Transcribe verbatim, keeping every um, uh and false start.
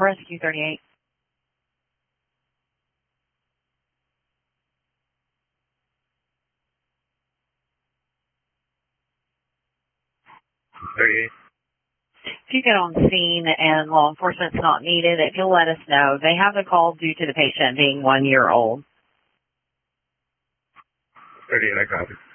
Rescue thirty-eight. thirty-eight. If you get on scene and law enforcement's not needed, if you'll let us know. They have a call due to the patient being one year old. thirty-eight, I copy.